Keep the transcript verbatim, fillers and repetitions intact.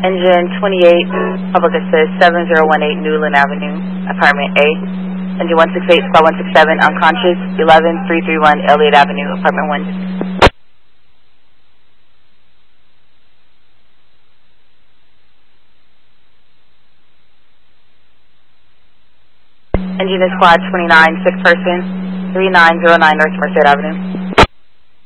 Engine twenty-eight, public assist, seven zero one eight Newland Avenue, apartment A. Engine one six eight, squad one six seven, unconscious, eleven three three one Elliott Avenue, apartment one. Engine is squad twenty-nine, six person, three nine zero nine North Merced Avenue.